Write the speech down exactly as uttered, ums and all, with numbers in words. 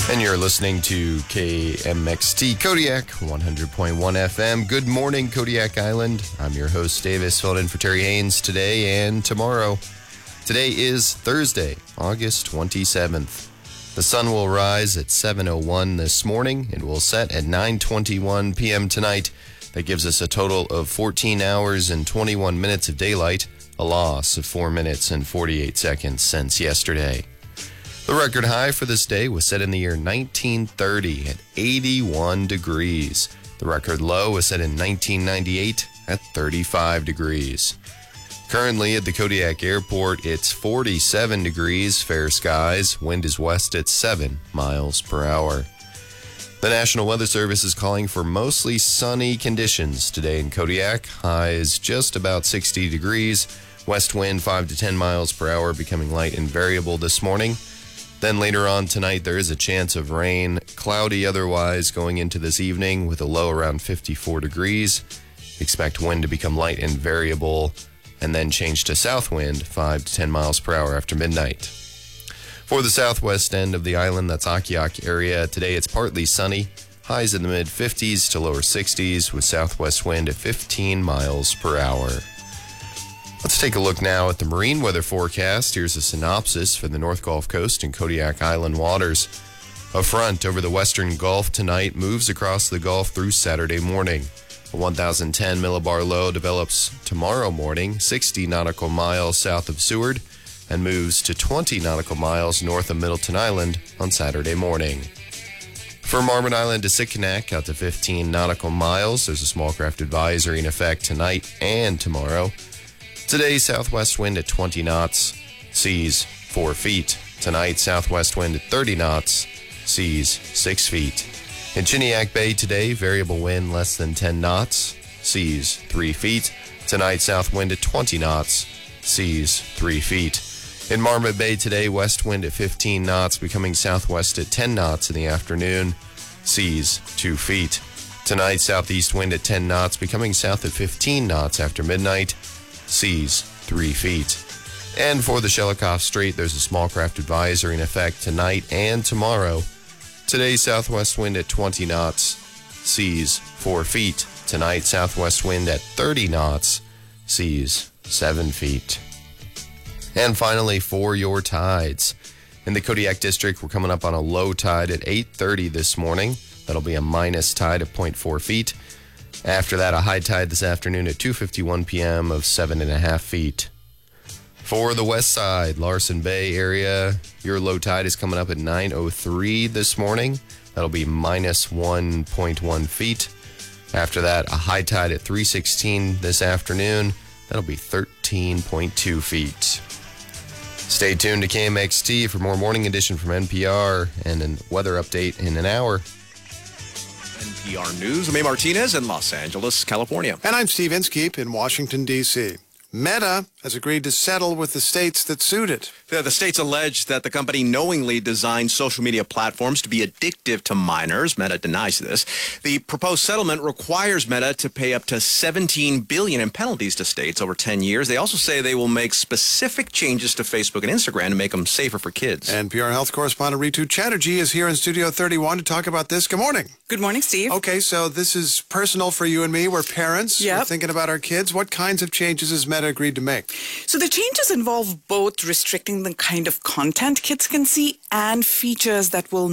And you're listening to K M X T Kodiak, one hundred point one F M. Good morning, Kodiak Island. I'm your host, Davis, filling in for Terry Haynes today and tomorrow. Today is Thursday, August twenty-seventh. The sun will rise at seven oh one this morning. It will set at nine twenty-one p.m. tonight. That gives us a total of fourteen hours and twenty-one minutes of daylight, a loss of four minutes and forty-eight seconds since yesterday. The record high for this day was set in the year nineteen thirty at eighty-one degrees. The record low was set in nineteen ninety-eight at thirty-five degrees. Currently at the Kodiak Airport, it's forty-seven degrees, fair skies, wind is west at seven miles per hour. The National Weather Service is calling for mostly sunny conditions today in Kodiak. High is just about sixty degrees, west wind five to ten miles per hour, becoming light and variable this morning. Then later on tonight, there is a chance of rain, cloudy otherwise going into this evening with a low around fifty-four degrees. Expect wind to become light and variable and then change to south wind five to ten miles per hour after midnight. For the southwest end of the island, that's Akiak area, today it's partly sunny. Highs in the mid fifties to lower sixties with southwest wind at fifteen miles per hour. Let's take a look now at the marine weather forecast. Here's a synopsis for the North Gulf Coast and Kodiak Island waters. A front over the western Gulf tonight moves across the Gulf through Saturday morning. A one thousand ten millibar low develops tomorrow morning, sixty nautical miles south of Seward, and moves to twenty nautical miles north of Middleton Island on Saturday morning. For Marmot Island to Sitkinak, out to fifteen nautical miles, there's a small craft advisory in effect tonight and tomorrow. Today, southwest wind at twenty knots, seas four feet. Tonight, southwest wind at thirty knots, seas six feet. In Chiniak Bay today, variable wind less than ten knots, seas three feet. Tonight, south wind at twenty knots, seas three feet. In Marmot Bay today, west wind at fifteen knots, becoming southwest at ten knots in the afternoon, seas two feet. Tonight, southeast wind at ten knots, becoming south at fifteen knots after midnight, seas three feet. And for the Shelikof Strait, there's a small craft advisory in effect tonight and tomorrow. Today, southwest wind at twenty knots, seas four feet. Tonight, southwest wind at thirty knots, seas seven feet. And finally, for your tides. In the Kodiak District, we're coming up on a low tide at eight thirty this morning. That'll be a minus tide of zero point four feet. After that, a high tide this afternoon at two fifty-one p.m. of seven and a half feet. For the west side, Larsen Bay area, your low tide is coming up at nine oh three this morning. That'll be minus one point one feet. After that, a high tide at three sixteen this afternoon. That'll be thirteen point two feet. Stay tuned to K M X T for more Morning Edition from N P R and a weather update in an hour. N P R News, I'm A. Martinez in Los Angeles, California. And I'm Steve Inskeep in Washington, D C Meta has agreed to settle with the states that sued it. The, the states allege that the company knowingly designed social media platforms to be addictive to minors. Meta denies this. The proposed settlement requires Meta to pay up to seventeen billion dollars in penalties to states over ten years. They also say they will make specific changes to Facebook and Instagram to make them safer for kids. N P R health correspondent Ritu Chatterjee is here in Studio thirty-one to talk about this. Good morning. Good morning, Steve. Okay, so this is personal for you and me. We're parents. Yep. We're thinking about our kids. What kinds of changes has Meta agreed to make? So the changes involve both restricting the kind of content kids can see and features that will